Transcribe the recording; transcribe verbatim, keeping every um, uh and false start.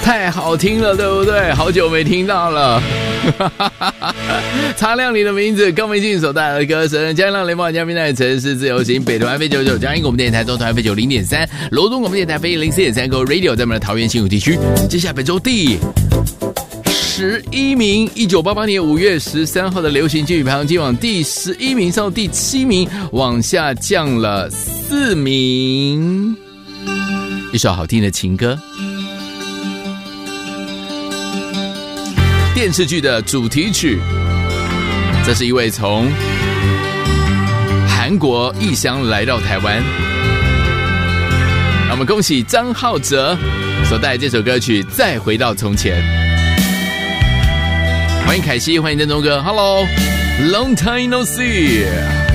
太好听了，对不对？好久没听到了。擦亮你的名字，高明进所带来的歌声，江浪联邦嘉宾在城市自由行，北投 F 九九，嘉义广播电台中投 F 九零点三，罗东广播电台 F 零四点三 Go Radio 在我们的桃园新竹地区。接下来本周第十一名，一九八八年五月十三号的流行金曲排行，今往第十一名上到第七名，往下降了四名。一首好听的情歌，电视剧的主题曲。这是一位从韩国异乡来到台湾，让我们恭喜张浩哲所带来这首歌曲《再回到从前》。欢迎凯西，欢迎邓东哥 ，Hello，Long time no see。